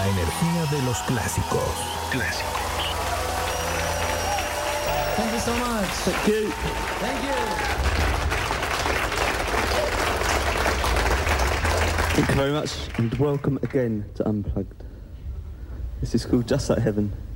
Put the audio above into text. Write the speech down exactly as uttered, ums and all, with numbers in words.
La energía de los clásicos. Clásicos. Thank you so much. Thank you. Thank you. Thank you very much, and welcome again to Unplugged. This is called Just Like Heaven.